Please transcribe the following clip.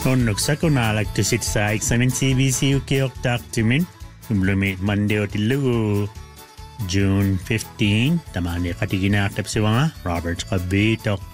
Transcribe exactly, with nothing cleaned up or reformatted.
Nonnuksa kun alaktusit saiksamin C B C ukiok taktimin. Umlumit Monday tilugu June fifteenth. Tamani katiginaktap si mga Robert Kabitok.